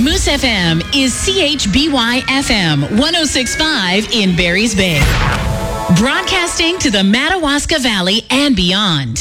Moose FM is CHBY FM 106.5 in Barry's Bay. Broadcasting to the Madawaska Valley and beyond.